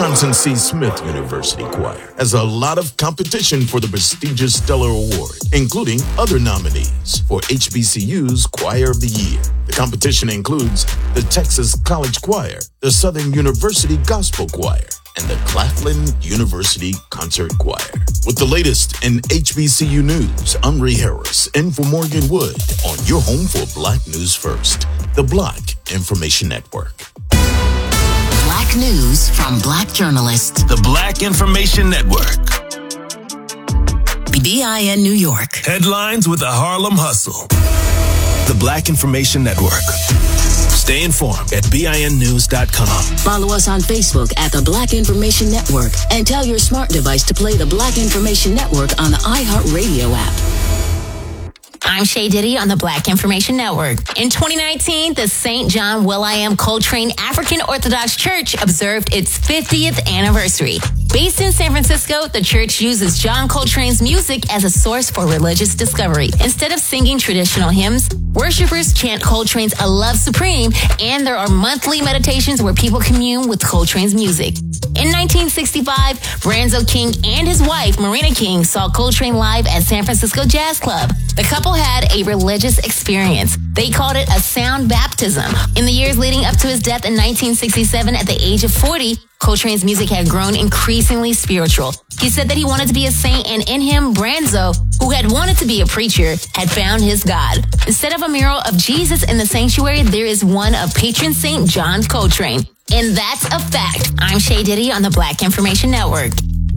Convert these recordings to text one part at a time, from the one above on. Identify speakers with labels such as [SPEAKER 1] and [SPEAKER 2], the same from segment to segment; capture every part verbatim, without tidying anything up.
[SPEAKER 1] Francis C. Smith University Choir has a lot of competition for the prestigious Stellar Award, including other nominees for H B C U's Choir of the Year. The competition includes the Texas College Choir, the Southern University Gospel Choir, and the Claflin University Concert Choir. With the latest in H B C U news, I'm Ray Harris, in for Morgan Wood, on your home for Black News First, the Black Information Network.
[SPEAKER 2] Black news from Black journalists.
[SPEAKER 3] The Black Information Network.
[SPEAKER 2] B I N New York.
[SPEAKER 3] Headlines with the Harlem Hustle. The Black Information Network. Stay informed at B I N news dot com.
[SPEAKER 2] Follow us on Facebook at the Black Information Network and tell your smart device to play the Black Information Network on the iHeartRadio app.
[SPEAKER 4] I'm Shay Diddy on the Black Information Network. In twenty nineteen, the Saint John Will.I.Am Coltrane African Orthodox Church observed its fiftieth anniversary. Based in San Francisco, the church uses John Coltrane's music as a source for religious discovery. Instead of singing traditional hymns, worshipers chant Coltrane's A Love Supreme, and there are monthly meditations where people commune with Coltrane's music. In nineteen sixty-five, Branzo King and his wife, Marina King, saw Coltrane live at San Francisco Jazz Club. The couple had a religious experience. They called it a sound baptism. In the years leading up to his death in nineteen sixty-seven, at the age of forty, Coltrane's music had grown increasingly spiritual. He said that he wanted to be a saint, and in him, Branzo, who had wanted to be a preacher, had found his God. Instead of a mural of Jesus in the sanctuary, there is one of patron Saint John Coltrane. And that's a fact. I'm Shay Diddy on the Black Information Network.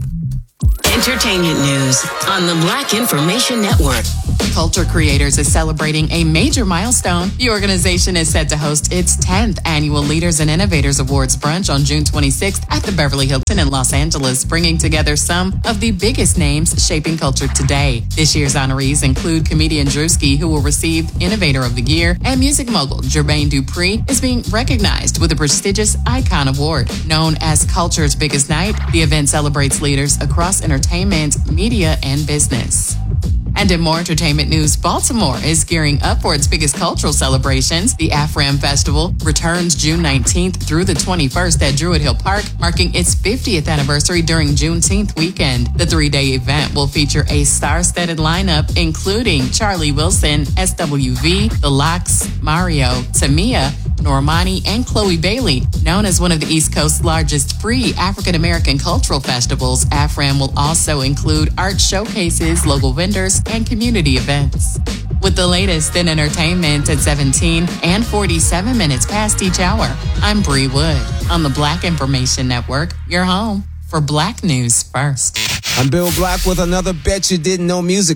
[SPEAKER 2] Entertainment news on the Black Information Network.
[SPEAKER 5] Culture Creators is celebrating a major milestone. The organization is set to host its tenth annual Leaders and Innovators Awards brunch on June twenty-sixth at the Beverly Hilton in Los Angeles, bringing together some of the biggest names shaping culture today. This year's honorees include comedian Drewski, who will receive Innovator of the Year, and music mogul Jermaine Dupri is being recognized with the prestigious Icon Award. Known as Culture's Biggest Night, the event celebrates leaders across entertainment, media, and business. And in more entertainment news, Baltimore is gearing up for its biggest cultural celebrations. The AfRam Festival returns June nineteenth through the twenty-first at Druid Hill Park, marking its fiftieth anniversary during Juneteenth weekend. The three-day event will feature a star-studded lineup, including Charlie Wilson, S W V, The Lox, Mario, Tamia, Normani, and Chloe Bailey. Known as one of the East Coast's largest free African-American cultural festivals, AfRam will also include art showcases, local vendors, and community events. With the latest in entertainment at seventeen and forty-seven minutes past each hour, I'm Bree Wood on the Black Information Network, your home for Black News First.
[SPEAKER 6] I'm Bill Black with another Bet You Didn't Know music